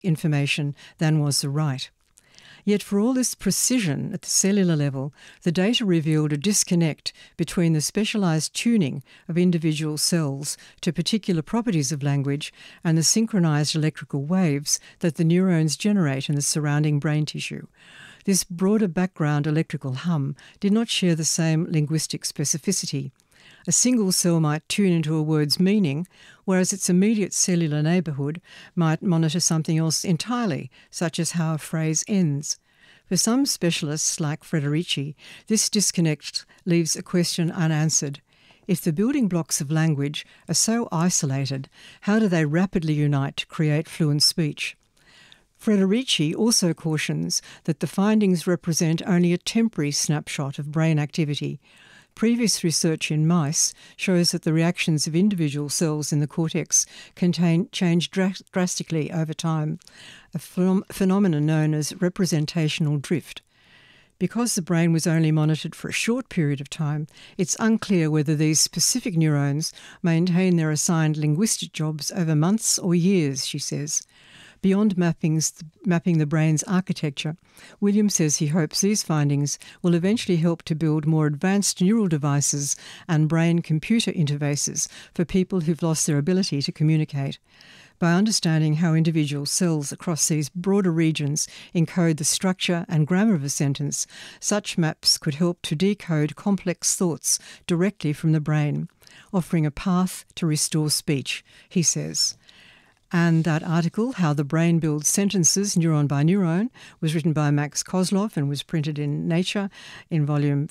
information than was the right. Yet for all this precision at the cellular level, the data revealed a disconnect between the specialised tuning of individual cells to particular properties of language and the synchronised electrical waves that the neurons generate in the surrounding brain tissue. This broader background electrical hum did not share the same linguistic specificity. A single cell might tune into a word's meaning, whereas its immediate cellular neighbourhood might monitor something else entirely, such as how a phrase ends. For some specialists, like Frederici, this disconnect leaves a question unanswered. If the building blocks of language are so isolated, how do they rapidly unite to create fluent speech? Frederici also cautions that the findings represent only a temporary snapshot of brain activity. Previous research in mice shows that the reactions of individual cells in the cortex can change drastically over time, a phenomenon known as representational drift. Because the brain was only monitored for a short period of time, it's unclear whether these specific neurons maintain their assigned linguistic jobs over months or years, she says. Beyond mapping the brain's architecture, Williams says he hopes these findings will eventually help to build more advanced neural devices and brain-computer interfaces for people who've lost their ability to communicate. By understanding how individual cells across these broader regions encode the structure and grammar of a sentence, such maps could help to decode complex thoughts directly from the brain, offering a path to restore speech, he says. And that article, How the Brain Builds Sentences, Neuron by Neuron, was written by Max Kozloff and was printed in Nature in volume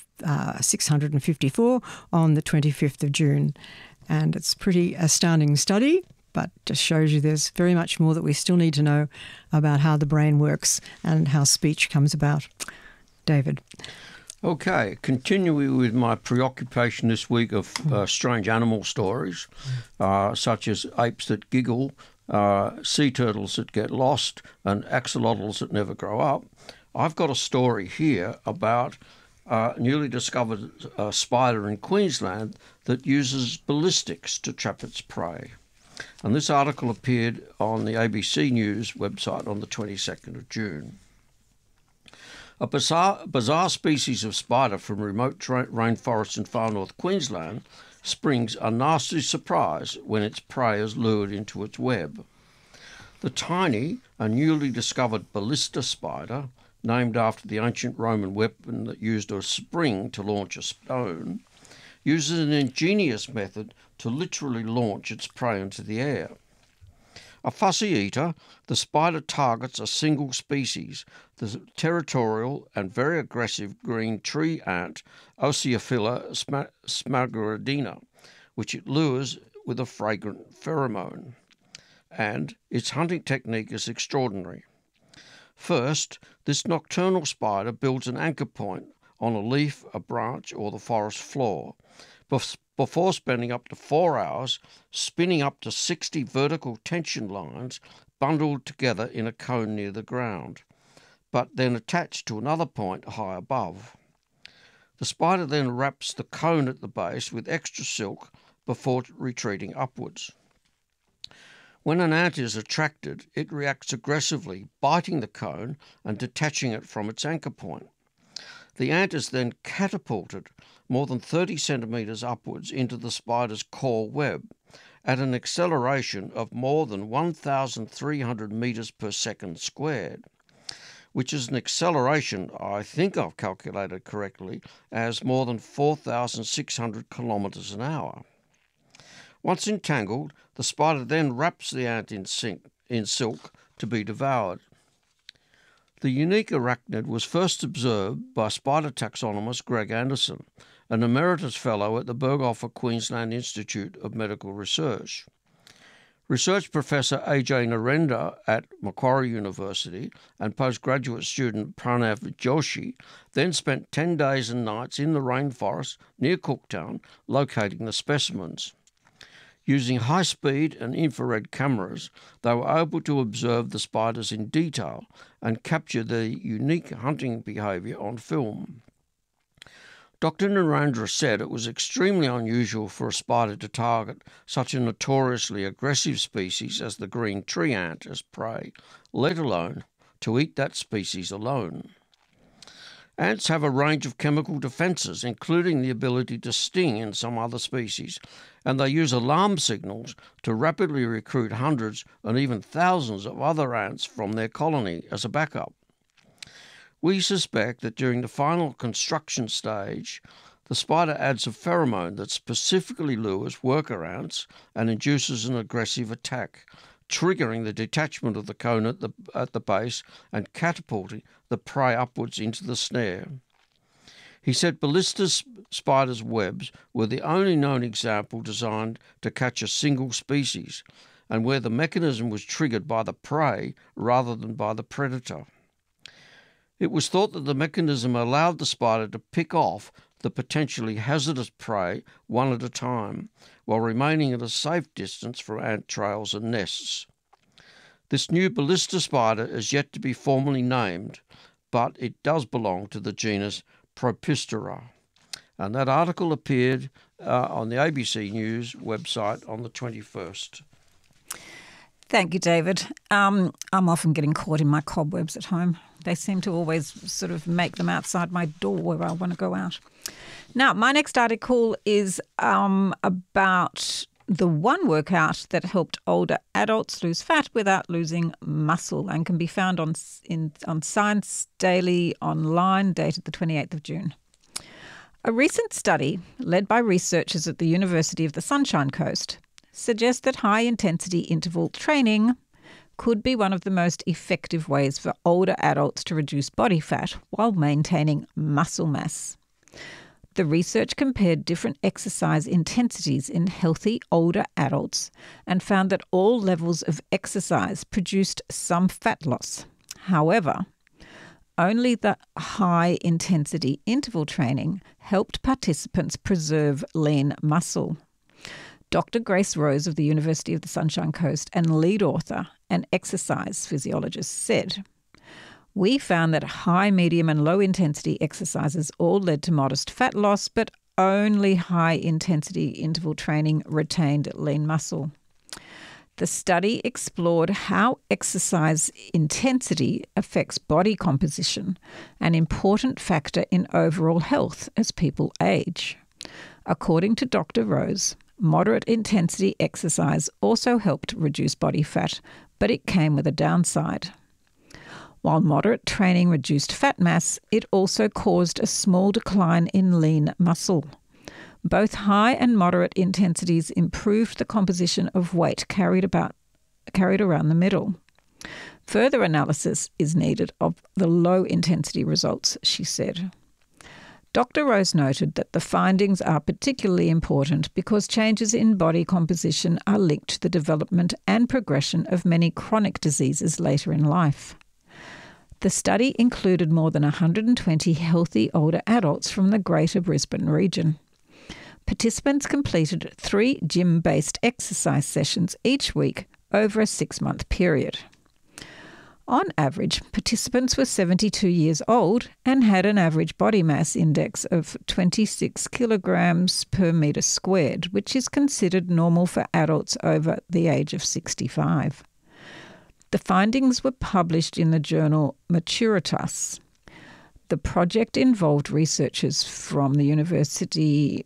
654 on the 25th of June. And it's a pretty astounding study, but just shows you there's very much more that we still need to know about how the brain works and how speech comes about. David. Okay, continuing with my preoccupation this week of strange animal stories, such as apes that giggle, sea turtles that get lost, and axolotls that never grow up. I've got a story here about a newly discovered spider in Queensland that uses ballistics to trap its prey. And this article appeared on the ABC News website on the 22nd of June. A bizarre species of spider from remote rainforests in far north Queensland springs a nasty surprise when its prey is lured into its web. The tiny and newly discovered ballista spider, named after the ancient Roman weapon that used a spring to launch a stone, uses an ingenious method to literally launch its prey into the air. A fussy eater, the spider targets a single species, the territorial and very aggressive green tree ant Oecophila smaragdina, which it lures with a fragrant pheromone. And its hunting technique is extraordinary. First, this nocturnal spider builds an anchor point on a leaf, a branch, or the forest floor, before spending up to 4 hours spinning up to 60 vertical tension lines bundled together in a cone near the ground, but then attached to another point high above. The spider then wraps the cone at the base with extra silk before retreating upwards. When an ant is attracted, it reacts aggressively, biting the cone and detaching it from its anchor point. The ant is then catapulted more than 30 centimetres upwards into the spider's core web at an acceleration of more than 1,300 metres per second squared, which is an acceleration, I think I've calculated correctly, as more than 4,600 kilometres an hour. Once entangled, the spider then wraps the ant in silk to be devoured. The unique arachnid was first observed by spider taxonomist Greg Anderson, an emeritus fellow at the Berghofer Queensland Institute of Medical Research. Research Professor Ajay Narendra at Macquarie University and postgraduate student Pranav Joshi then spent 10 days and nights in the rainforest near Cooktown locating the specimens. Using high-speed and infrared cameras, they were able to observe the spiders in detail and capture their unique hunting behaviour on film. Dr. Narendra said it was extremely unusual for a spider to target such a notoriously aggressive species as the green tree ant as prey, let alone to eat that species alone. Ants have a range of chemical defences, including the ability to sting in some other species, and they use alarm signals to rapidly recruit hundreds and even thousands of other ants from their colony as a backup. We suspect that during the final construction stage, the spider adds a pheromone that specifically lures worker ants and induces an aggressive attack, triggering the detachment of the cone at the base and catapulting the prey upwards into the snare. He said ballista spiders' webs were the only known example designed to catch a single species, and where the mechanism was triggered by the prey rather than by the predator. It was thought that the mechanism allowed the spider to pick off the potentially hazardous prey one at a time, while remaining at a safe distance from ant trails and nests. This new ballista spider is yet to be formally named, but it does belong to the genus Propistera. And that article appeared on the ABC News website on the 21st. Thank you, David. I'm often getting caught in my cobwebs at home. They seem to always sort of make them outside my door where I want to go out. Now, my next article is about the one workout that helped older adults lose fat without losing muscle, and can be found on Science Daily Online, dated the 28th of June. A recent study led by researchers at the University of the Sunshine Coast suggests that high-intensity interval training could be one of the most effective ways for older adults to reduce body fat while maintaining muscle mass. The research compared different exercise intensities in healthy older adults and found that all levels of exercise produced some fat loss. However, only the high-intensity interval training helped participants preserve lean muscle. Dr. Grace Rose of the University of the Sunshine Coast and lead author and exercise physiologist said, "We found that high, medium and low intensity exercises all led to modest fat loss, but only high intensity interval training retained lean muscle." The study explored how exercise intensity affects body composition, an important factor in overall health as people age. According to Dr. Rose, moderate intensity exercise also helped reduce body fat, but it came with a downside. While moderate training reduced fat mass, it also caused a small decline in lean muscle. Both high and moderate intensities improved the composition of weight carried around the middle. Further analysis is needed of the low intensity results, she said. Dr. Rose noted that the findings are particularly important because changes in body composition are linked to the development and progression of many chronic diseases later in life. The study included more than 120 healthy older adults from the Greater Brisbane region. Participants completed 3 gym-based exercise sessions each week over a 6-month period. On average, participants were 72 years old and had an average body mass index of 26 kilograms per metre squared, which is considered normal for adults over the age of 65. The findings were published in the journal Maturitas. The project involved researchers from the University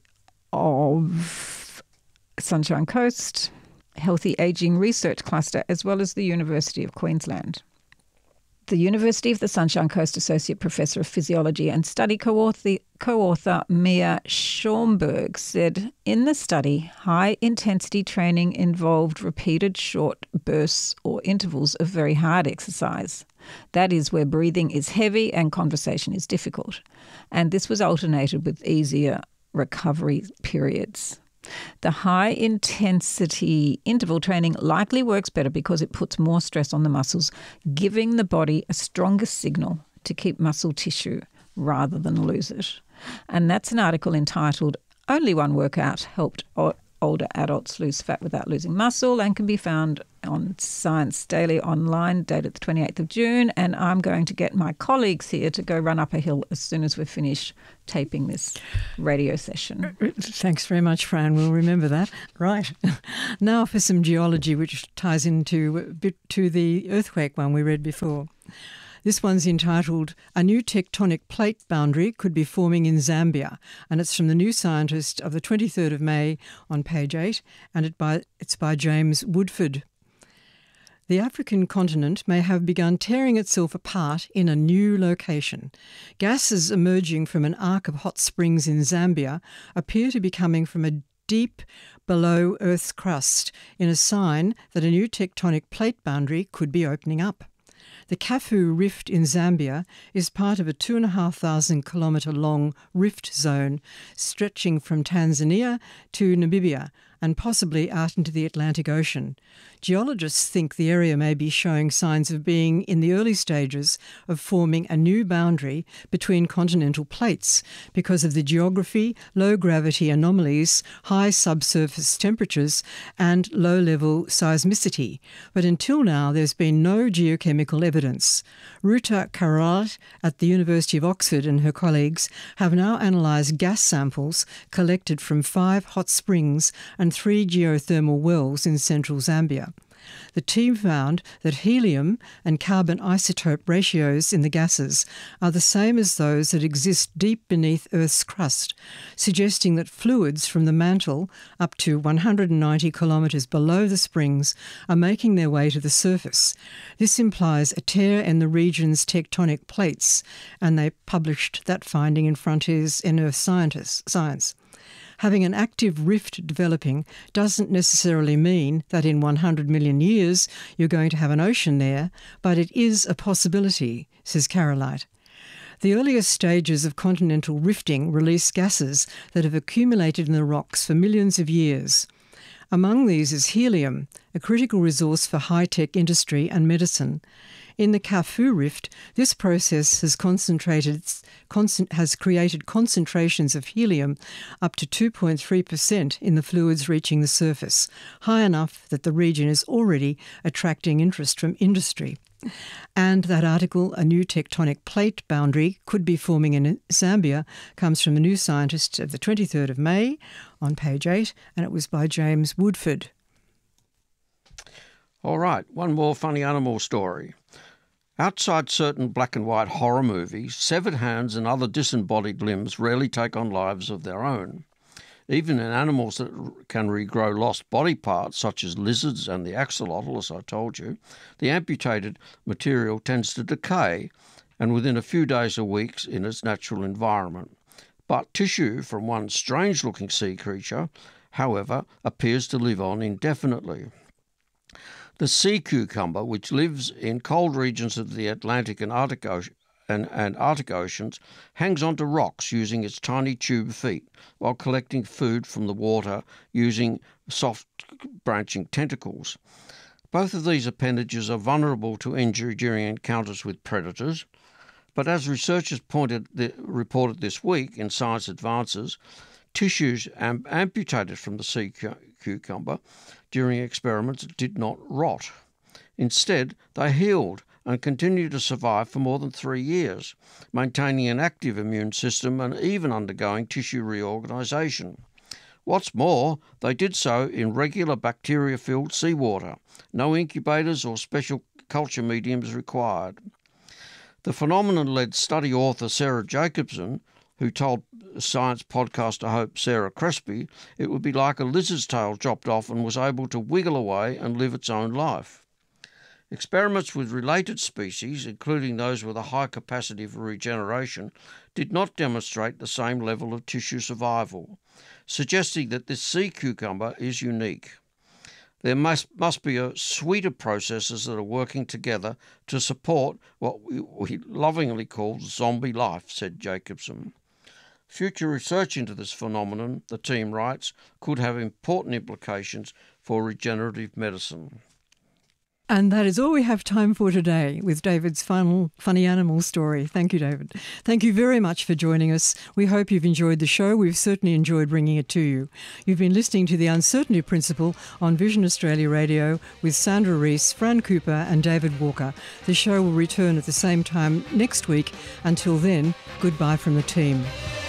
of Sunshine Coast, Healthy Aging Research Cluster, as well as the University of Queensland. The University of the Sunshine Coast Associate Professor of Physiology and Study co-author Mia Schaumburg said, in the study, high-intensity training involved repeated short bursts or intervals of very hard exercise. That is where breathing is heavy and conversation is difficult. And this was alternated with easier recovery periods. The high-intensity interval training likely works better because it puts more stress on the muscles, giving the body a stronger signal to keep muscle tissue rather than lose it. And that's an article entitled, "Only One Workout Helped older adults lose fat without losing muscle, and can be found on Science Daily online, dated the 28th of June. And I'm going to get my colleagues here to go run up a hill as soon as we've finished taping this radio session. Thanks very much, Fran. We'll remember that. Right. Now for some geology, which ties into a bit to the earthquake one we read before. This one's entitled "A New Tectonic Plate Boundary Could Be Forming in Zambia," and it's from the New Scientist of the 23rd of May on page 8, and it's by James Woodford. The African continent may have begun tearing itself apart in a new location. Gases emerging from an arc of hot springs in Zambia appear to be coming from a deep below Earth's crust, in a sign that a new tectonic plate boundary could be opening up. The Kafu Rift in Zambia is part of a 2,500 kilometre long rift zone stretching from Tanzania to Namibia and possibly out into the Atlantic Ocean. Geologists think the area may be showing signs of being in the early stages of forming a new boundary between continental plates because of the geography, low gravity anomalies, high subsurface temperatures, and low-level seismicity. But until now, there's been no geochemical evidence. Ruta Karalat at the University of Oxford and her colleagues have now analysed gas samples collected from 5 hot springs and 3 geothermal wells in central Zambia. The team found that helium and carbon isotope ratios in the gases are the same as those that exist deep beneath Earth's crust, suggesting that fluids from the mantle up to 190 kilometres below the springs are making their way to the surface. This implies a tear in the region's tectonic plates, and they published that finding in Frontiers in Earth Science. Having an active rift developing doesn't necessarily mean that in 100 million years you're going to have an ocean there, but it is a possibility, says Karalat. The earliest stages of continental rifting release gases that have accumulated in the rocks for millions of years. Among these is helium, a critical resource for high-tech industry and medicine. In the Kafu Rift, this process has created concentrations of helium up to 2.3% in the fluids reaching the surface, high enough that the region is already attracting interest from industry. And that article, "A New Tectonic Plate Boundary Could Be Forming in Zambia," comes from the New Scientist of the 23rd of May on page 8, and it was by James Woodford. All right, one more funny animal story. Outside certain black and white horror movies, severed hands and other disembodied limbs rarely take on lives of their own. Even in animals that can regrow lost body parts, such as lizards and the axolotl, as I told you, the amputated material tends to decay, and within a few days or weeks in its natural environment. But tissue from one strange-looking sea creature, however, appears to live on indefinitely. The sea cucumber, which lives in cold regions of the Atlantic and Arctic Oceans, hangs onto rocks using its tiny tube feet while collecting food from the water using soft branching tentacles. Both of these appendages are vulnerable to injury during encounters with predators, but as researchers reported this week in Science Advances, tissues amputated from the sea cucumber during experiments did not rot. Instead, they healed and continue to survive for more than 3 years, maintaining an active immune system and even undergoing tissue reorganisation. What's more, they did so in regular bacteria-filled seawater, no incubators or special culture mediums required. The phenomenon-led study author Sarah Jacobson, who told science podcaster host Sarah Crespi it would be like a lizard's tail dropped off and was able to wiggle away and live its own life. Experiments with related species, including those with a high capacity for regeneration, did not demonstrate the same level of tissue survival, suggesting that this sea cucumber is unique. There must be a suite of processes that are working together to support what we lovingly call zombie life, said Jacobson. Future research into this phenomenon, the team writes, could have important implications for regenerative medicine. And that is all we have time for today with David's final funny animal story. Thank you, David. Thank you very much for joining us. We hope you've enjoyed the show. We've certainly enjoyed bringing it to you. You've been listening to The Uncertainty Principle on Vision Australia Radio with Sandra Rees, Fran Cooper and David Walker. The show will return at the same time next week. Until then, goodbye from the team.